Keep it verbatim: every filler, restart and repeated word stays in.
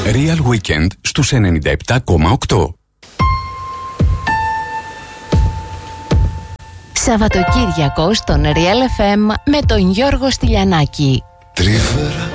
Real Weekend στους ενενήντα επτά κόμμα οκτώ. Σαββατοκύριακο στον Real εφ εμ με τον Γιώργο Στυλιανάκη. Τρίφερα